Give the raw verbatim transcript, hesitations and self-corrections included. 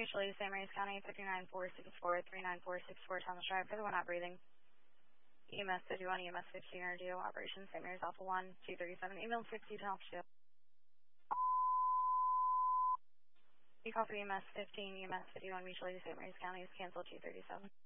mutually Saint Mary's County, fifty-nine four six four, three nine four six four, Thomas Drive, for the one not breathing. E M S fifty-one, E M S fifteen, or Geo Operation Saint Mary's Alpha one, two thirty-seven, email sixty to help you. You copy E M S fifteen, E M S fifty-one, mutually Saint Mary's County is canceled two thirty-seven.